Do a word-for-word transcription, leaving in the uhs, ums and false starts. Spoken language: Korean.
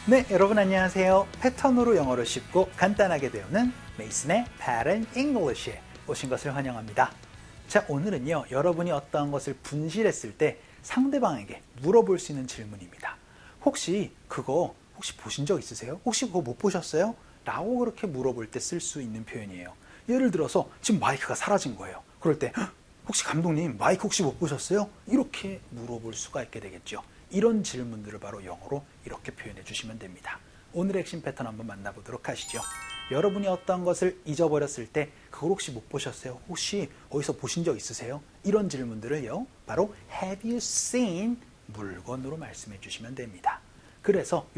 네, 여러분 안녕하세요. 패턴으로 영어를 쉽고 간단하게 배우는 메이슨의 Pattern English에 오신 것을 환영합니다. 자, 오늘은요, 여러분이 어떠한 것을 분실했을 때 상대방에게 물어볼 수 있는 질문입니다. 혹시 그거 혹시 보신 적 있으세요? 혹시 그거 못 보셨어요? 라고 그렇게 물어볼 때 쓸 수 있는 표현이에요. 예를 들어서 지금 마이크가 사라진 거예요. 그럴 때 혹시 감독님 마이크 혹시 못 보셨어요? 이렇게 물어볼 수가 있게 되겠죠. 이런 질문들을 바로 영어로 이렇게 표현해 주시면 됩니다. 오늘의 핵심 패턴 한번 만나보도록 하시죠. 여러분이 어떤 것을 잊어버렸을 때 그걸 혹시 못 보셨어요? 혹시 어디서 보신 적 있으세요? 이런 질문들을요, 바로 Have you seen 물건으로 말씀해 주시면 됩니다. 그래서